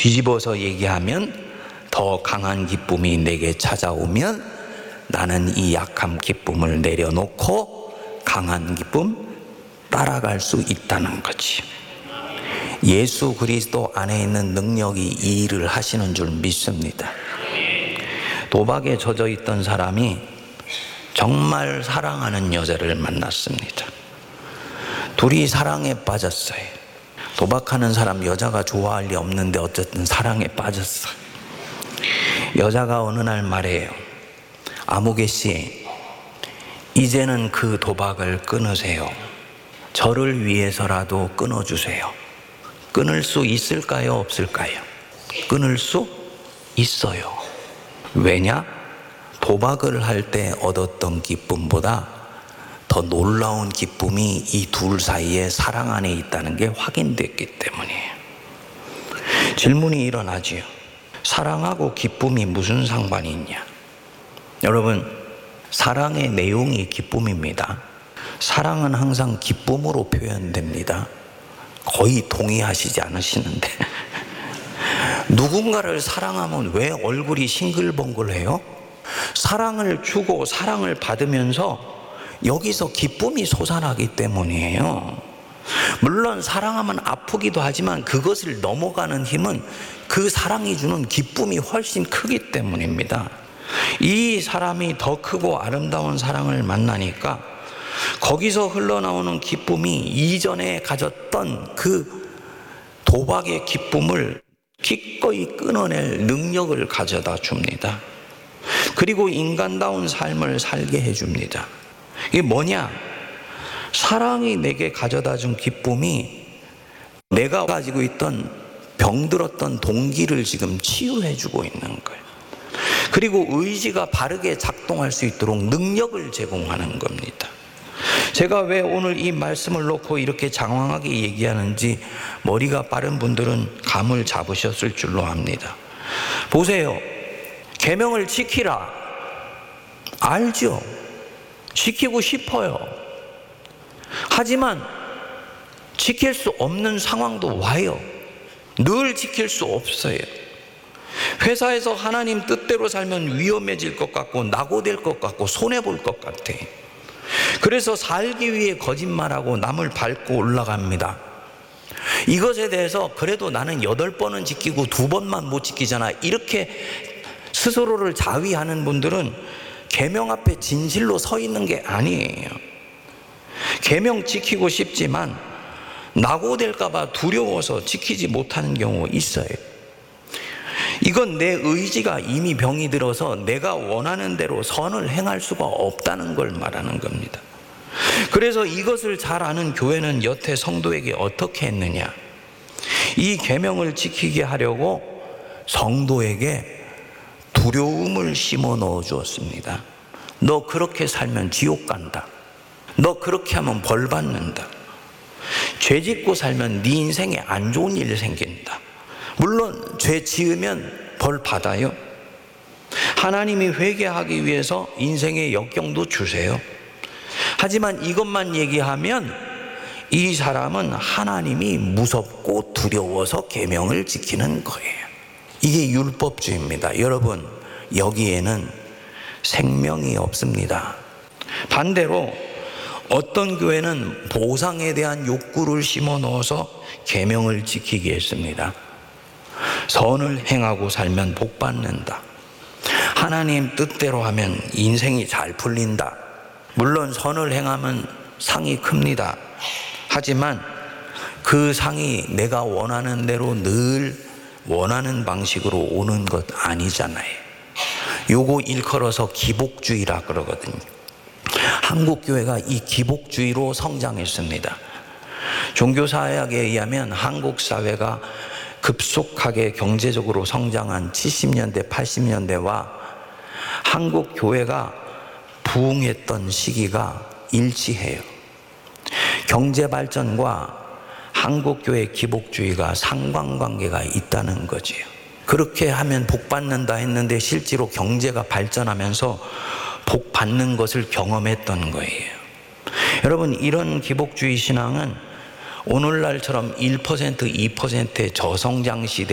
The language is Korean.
뒤집어서 얘기하면 더 강한 기쁨이 내게 찾아오면 나는 이 약한 기쁨을 내려놓고 강한 기쁨 따라갈 수 있다는 거지. 예수 그리스도 안에 있는 능력이 이 일을 하시는 줄 믿습니다. 도박에 젖어 있던 사람이 정말 사랑하는 여자를 만났습니다. 둘이 사랑에 빠졌어요. 도박하는 사람 여자가 좋아할 리 없는데 어쨌든 사랑에 빠졌어. 여자가 어느 날 말해요. 아무개 씨, 이제는 그 도박을 끊으세요. 저를 위해서라도 끊어주세요. 끊을 수 있을까요? 없을까요? 끊을 수 있어요. 왜냐? 도박을 할 때 얻었던 기쁨보다 더 놀라운 기쁨이 이 둘 사이에 사랑 안에 있다는 게 확인됐기 때문이에요. 질문이 일어나지요. 사랑하고 기쁨이 무슨 상관이 있냐? 여러분, 사랑의 내용이 기쁨입니다. 사랑은 항상 기쁨으로 표현됩니다. 거의 동의하시지 않으시는데 누군가를 사랑하면 왜 얼굴이 싱글벙글해요? 사랑을 주고 사랑을 받으면서 여기서 기쁨이 솟아나기 때문이에요. 물론 사랑하면 아프기도 하지만 그것을 넘어가는 힘은 그 사랑이 주는 기쁨이 훨씬 크기 때문입니다. 이 사람이 더 크고 아름다운 사랑을 만나니까 거기서 흘러나오는 기쁨이 이전에 가졌던 그 도박의 기쁨을 기꺼이 끊어낼 능력을 가져다 줍니다. 그리고 인간다운 삶을 살게 해줍니다. 이게 뭐냐? 사랑이 내게 가져다 준 기쁨이 내가 가지고 있던 병들었던 동기를 지금 치유해주고 있는 거예요. 그리고 의지가 바르게 작동할 수 있도록 능력을 제공하는 겁니다. 제가 왜 오늘 이 말씀을 놓고 이렇게 장황하게 얘기하는지 머리가 빠른 분들은 감을 잡으셨을 줄로 압니다. 보세요. 계명을 지키라. 알죠? 지키고 싶어요. 하지만 지킬 수 없는 상황도 와요. 늘 지킬 수 없어요. 회사에서 하나님 뜻대로 살면 위험해질 것 같고 낙오될 것 같고 손해볼 것 같아. 그래서 살기 위해 거짓말하고 남을 밟고 올라갑니다. 이것에 대해서 그래도 나는 8번은 지키고 2번만 못 지키잖아, 이렇게 스스로를 자위하는 분들은 계명 앞에 진실로 서 있는 게 아니에요. 계명 지키고 싶지만 낙오될까 봐 두려워서 지키지 못하는 경우 있어요. 이건 내 의지가 이미 병이 들어서 내가 원하는 대로 선을 행할 수가 없다는 걸 말하는 겁니다. 그래서 이것을 잘 아는 교회는 여태 성도에게 어떻게 했느냐? 이 계명을 지키게 하려고 성도에게 두려움을 심어 넣어 주었습니다. 너 그렇게 살면 지옥 간다. 너 그렇게 하면 벌 받는다. 죄 짓고 살면 네 인생에 안 좋은 일 생긴다. 물론 죄 지으면 벌 받아요. 하나님이 회개하기 위해서 인생의 역경도 주세요. 하지만 이것만 얘기하면 이 사람은 하나님이 무섭고 두려워서 계명을 지키는 거예요. 이게 율법주의입니다. 여러분, 여기에는 생명이 없습니다. 반대로 어떤 교회는 보상에 대한 욕구를 심어 넣어서 계명을 지키게 했습니다. 선을 행하고 살면 복 받는다. 하나님 뜻대로 하면 인생이 잘 풀린다. 물론 선을 행하면 상이 큽니다. 하지만 그 상이 내가 원하는 대로 늘 원하는 방식으로 오는 것 아니잖아요. 요거 일컬어서 기복주의라 그러거든요. 한국 교회가 이 기복주의로 성장했습니다. 종교사학에 의하면 한국 사회가 급속하게 경제적으로 성장한 70년대, 80년대와 한국 교회가 부흥했던 시기가 일치해요. 경제 발전과 한국 교회 기복주의가 상관관계가 있다는 거지요. 그렇게 하면 복 받는다 했는데 실제로 경제가 발전하면서 복 받는 것을 경험했던 거예요. 여러분, 이런 기복주의 신앙은 오늘날처럼 1%, 2%의 저성장 시대